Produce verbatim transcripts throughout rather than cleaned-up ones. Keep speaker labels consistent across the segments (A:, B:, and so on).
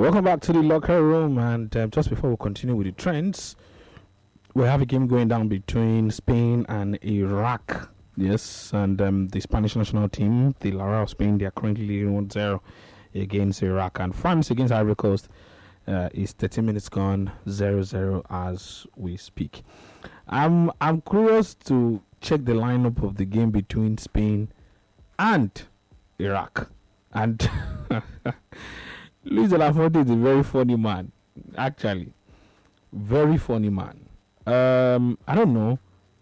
A: Welcome back to the locker room, and uh, just before we continue with the trends, we have a game going down between Spain and Iraq. Yes, and um, the Spanish national team, the Lara of Spain, they are currently leading one zero against Iraq, and France against Ivory Coast uh, is thirty minutes gone, zero zero as we speak. I'm I'm curious to check the lineup of the game between Spain and Iraq, and Luis de la Fuente is a very funny man, actually, very funny man. Um, I don't know.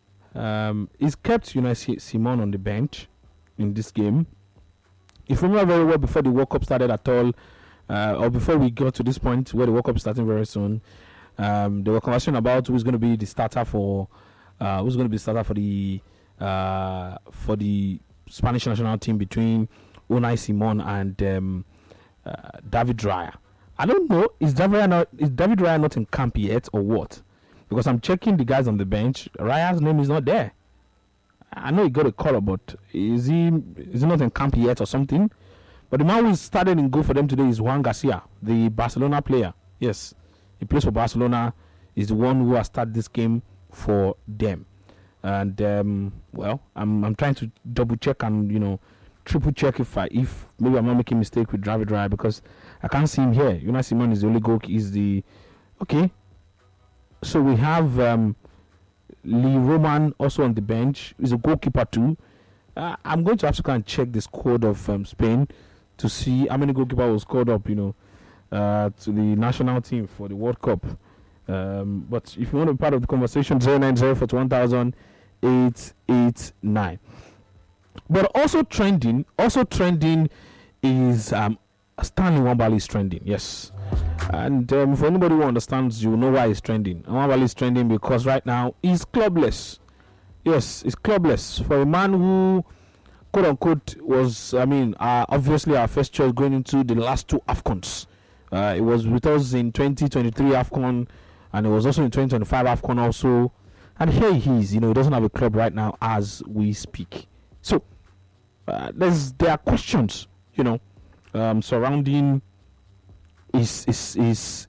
A: Um, he's kept Unai Simon on the bench in this game. If you remember very well, before the World Cup started at all, uh, or before we got to this point where the World Cup is starting very soon, um, there were conversation about who's going to be the starter for, uh, who's going to be the starter for the, uh, for the Spanish national team between Unai Simon and um, uh, David Raya. I don't know. Is David Raya not, is David Raya not in camp yet or what? Because I'm checking the guys on the bench. Raya's name is not there. I know he got a call, but is he is he not in camp yet or something? But the man who started in goal for them today is Juan Garcia, the Barcelona player. Yes, he plays for Barcelona. He's the one who has started this game for them. And um, well, I'm I'm trying to double check and you know triple check if I if maybe I'm not making a mistake with David Raya, because I can't see him here. Unai Simon is the only goal. Is the okay. So we have um, Lee Roman also on the bench. He's a goalkeeper too. Uh, I'm going to have to kind of check the squad of um, Spain to see how many goalkeepers was called up, you know, uh, to the national team for the World Cup. Um, but if you want to be part of the conversation, zero nine zero four one thousand eight eight nine. But also trending, also trending is um, Stanley Nwabali is trending. Yes. And um, for anybody who understands, you know why he's trending. Nwabali is trending because right now he's clubless. Yes, he's clubless. For a man who, quote unquote, was, I mean, uh, obviously our first choice going into the last two AFCONs. Uh, it was with us in twenty twenty-three AFCON, and it was also in twenty twenty-five AFCON also. And here he is, you know, he doesn't have a club right now as we speak. So, uh, there's there are questions, you know, um, surrounding his, his, his